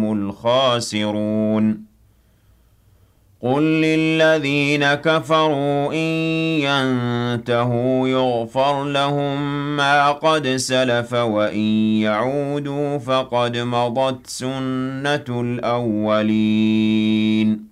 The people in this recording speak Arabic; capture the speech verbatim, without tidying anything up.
الخاسرون قل للذين كفروا إن ينتهوا يغفر لهم ما قد سلف وإن يعودوا فقد مضت سنة الأولين